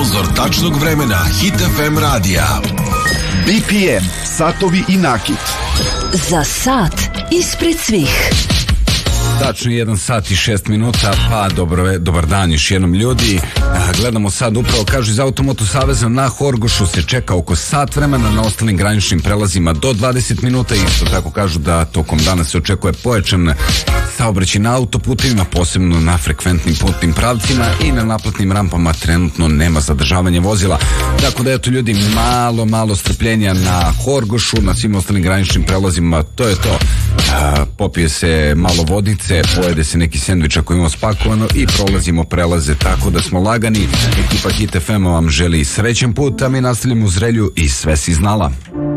Sponzor tačnog vremena Hit FM radija. BPM, satovi i nakit. Za sat ispred svih. Tačno 1 sat i 6 minuta, pa dobar dan još jednom ljudi. Gledamo sad upravo, kažu iz Automoto Saveza, na Horgošu se čeka oko sat vremena, na ostalim graničnim prelazima do 20 minuta. Isto tako kažu da tokom dana se očekuje pojačan saobraćaj na autoputevima, posebno na frekventnim putnim pravcima i na naplatnim rampama trenutno nema zadržavanja vozila. Tako da eto ljudi, malo strpljenja na Horgošu, na svim ostalim graničnim prelazima, to je to. Popije se malo vodice, pojede se neki sendvič ako imamo spakovano i prolazimo prelaze, tako da smo lagani. Ekipa Hit FM vam želi srećan put, a mi nastavljamo uz Relju i Sve si znala.